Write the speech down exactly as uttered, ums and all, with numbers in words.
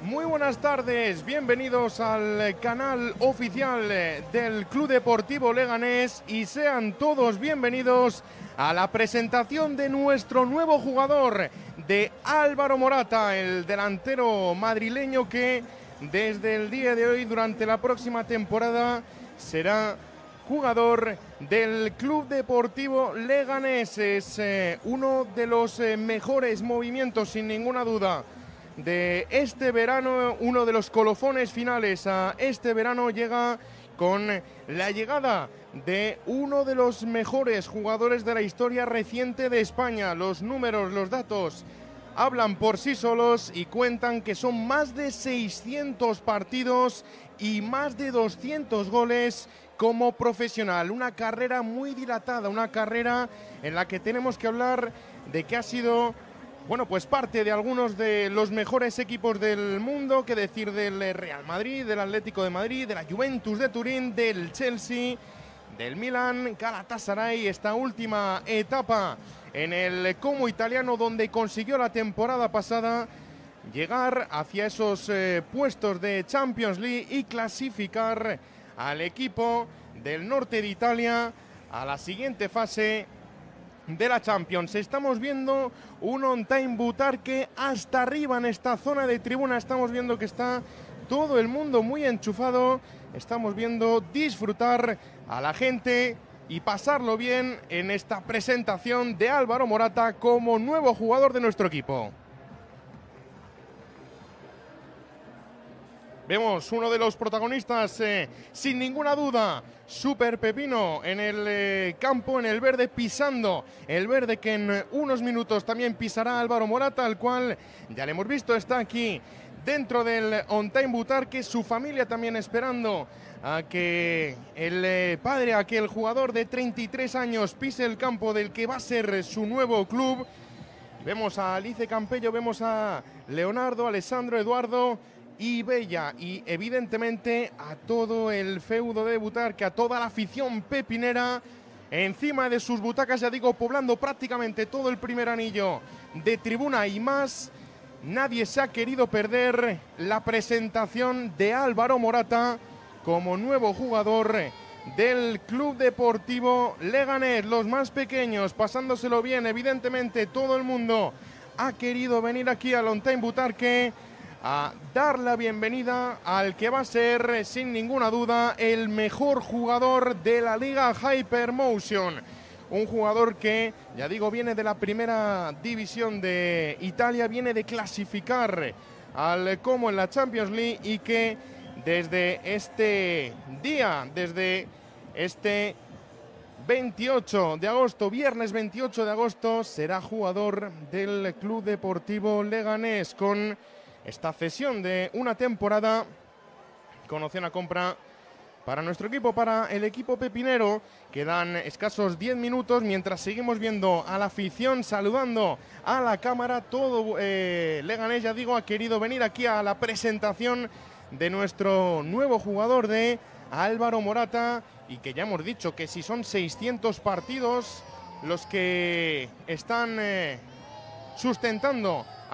Muy buenas tardes, bienvenidos al canal oficial del Club Deportivo Leganés y sean todos bienvenidos a la presentación de nuestro nuevo jugador, de Álvaro Morata, el delantero madrileño que desde el día de hoy, durante la próxima temporada, será jugador del Club Deportivo Leganés. Es eh, uno de los eh, mejores movimientos, sin ninguna duda, de este verano. Uno de los colofones finales a este verano llega con la llegada de uno de los mejores jugadores de la historia reciente de España. Los números, los datos hablan por sí solos y cuentan que son más de seiscientos partidos y más de doscientos goles como profesional. Una carrera muy dilatada, una carrera en la que tenemos que hablar de que ha sido, bueno, pues parte de algunos de los mejores equipos del mundo, que decir del Real Madrid, del Atlético de Madrid, de la Juventus de Turín, del Chelsea, del Milan, Galatasaray, esta última etapa en el Como italiano, donde consiguió la temporada pasada llegar hacia esos eh, puestos de Champions League y clasificar al equipo del norte de Italia a la siguiente fase de la Champions. Estamos viendo un On-Time Butarque hasta arriba en esta zona de tribuna. Estamos viendo que está todo el mundo muy enchufado. Estamos viendo disfrutar a la gente y pasarlo bien en esta presentación de Álvaro Morata como nuevo jugador de nuestro equipo. Vemos uno de los protagonistas, eh, sin ninguna duda, Super Pepino en el eh, campo, en el verde, pisando el verde que en unos minutos también pisará Álvaro Morata, al cual ya le hemos visto, está aquí dentro del On-Time Butarque, su familia también esperando a que el eh, padre, a que el jugador de treinta y tres años pise el campo del que va a ser su nuevo club. Vemos a Alice Campello, vemos a Leonardo, Alessandro, Eduardo y Bella, y evidentemente a todo el feudo de Butarque, a toda la afición pepinera encima de sus butacas, ya digo, poblando prácticamente todo el primer anillo de tribuna y más. Nadie se ha querido perder la presentación de Álvaro Morata como nuevo jugador del Club Deportivo Leganés. Los más pequeños pasándoselo bien, evidentemente todo el mundo ha querido venir aquí al On-Time Butarque a dar la bienvenida al que va a ser, sin ninguna duda, el mejor jugador de la Liga Hypermotion. Un jugador que, ya digo, viene de la primera división de Italia, viene de clasificar al Como en la Champions League y que desde este día, desde este veintiocho de agosto, viernes veintiocho de agosto, será jugador del Club Deportivo Leganés con esta cesión de una temporada con opción a compra para nuestro equipo, para el equipo pepinero. Quedan escasos diez minutos mientras seguimos viendo a la afición saludando a la cámara. Todo eh, Leganés, ya digo, ha querido venir aquí a la presentación de nuestro nuevo jugador, de Álvaro Morata, y que ya hemos dicho que si son seiscientos partidos los que están eh, sustentando